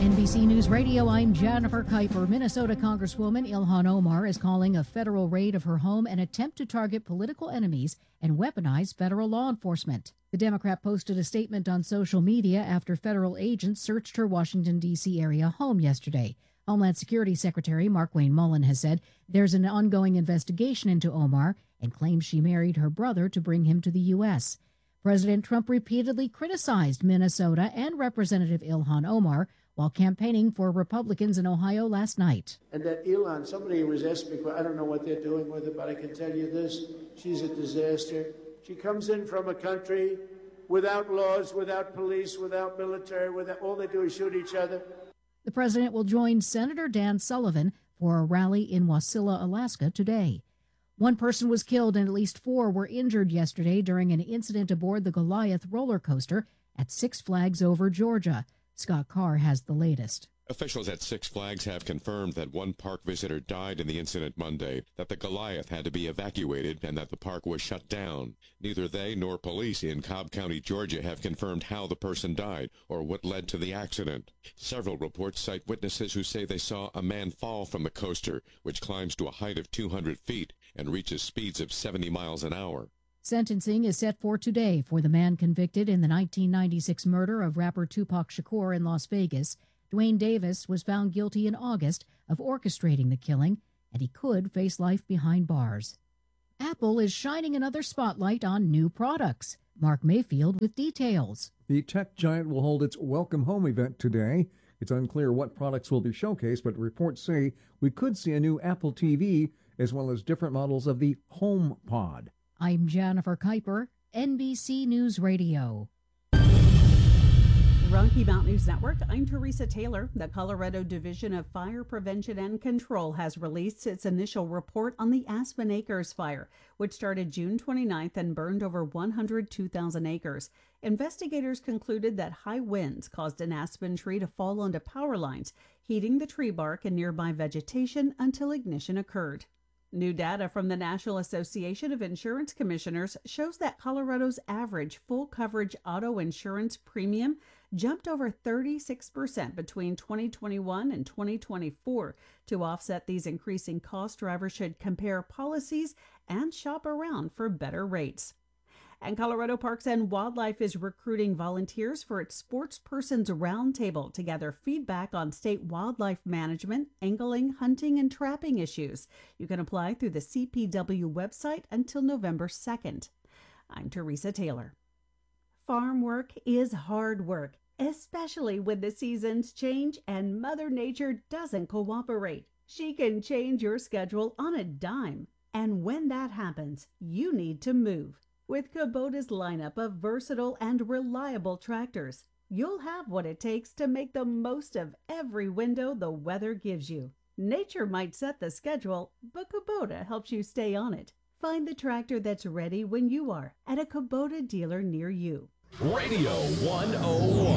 NBC News Radio, I'm Jennifer Kuiper. Minnesota Congresswoman Ilhan Omar is calling a federal raid of her home an attempt to target political enemies and weaponize federal law enforcement. The Democrat posted a statement on social media after federal agents searched her Washington, D.C. area home yesterday. Homeland Security Secretary Markwayne Mullin has said there's an ongoing investigation into Omar and claims she married her brother to bring him to the U.S. President Trump repeatedly criticized Minnesota and Representative Ilhan Omar while campaigning for Republicans in Ohio last night. And that Ilhan, somebody was asking me, I don't know what they're doing with her, but I can tell you this, she's a disaster. She comes in from a country without laws, without police, without military, all they do is shoot each other. The president will join Senator Dan Sullivan for a rally in Wasilla, Alaska today. One person was killed and at least 4 were injured yesterday during an incident aboard the Goliath roller coaster at Six Flags Over Georgia. Scott Carr has the latest. Officials at Six Flags have confirmed that one park visitor died in the incident Monday, that the Goliath had to be evacuated, and that the park was shut down. Neither they nor police in Cobb County, Georgia, have confirmed how the person died or what led to the accident. Several reports cite witnesses who say they saw a man fall from the coaster, which climbs to a height of 200 feet and reaches speeds of 70 miles an hour. Sentencing is set for today for the man convicted in the 1996 murder of rapper Tupac Shakur in Las Vegas. Dwayne Davis was found guilty in August of orchestrating the killing, and he could face life behind bars. Apple is shining another spotlight on new products. Mark Mayfield with details. The tech giant will hold its Welcome Home event today. It's unclear what products will be showcased, but reports say we could see a new Apple TV as well as different models of the HomePod. I'm Jennifer Kuiper, NBC News Radio. Rocky Mountain News Network, I'm Teresa Taylor. The Colorado Division of Fire Prevention and Control has released its initial report on the Aspen Acres fire, which started June 29th and burned over 102,000 acres. Investigators concluded that high winds caused an aspen tree to fall onto power lines, heating the tree bark and nearby vegetation until ignition occurred. New data from the National Association of Insurance Commissioners shows that Colorado's average full coverage auto insurance premium jumped over 36% between 2021 and 2024. To offset these increasing costs, drivers should compare policies and shop around for better rates. And Colorado Parks and Wildlife is recruiting volunteers for its Sportspersons Roundtable to gather feedback on state wildlife management, angling, hunting, and trapping issues. You can apply through the CPW website until November 2nd. I'm Teresa Taylor. Farm work is hard work, especially when the seasons change and Mother Nature doesn't cooperate. She can change your schedule on a dime. And when that happens, you need to move. With Kubota's lineup of versatile and reliable tractors, you'll have what it takes to make the most of every window the weather gives you. Nature might set the schedule, but Kubota helps you stay on it. Find the tractor that's ready when you are at a Kubota dealer near you. Radio 101.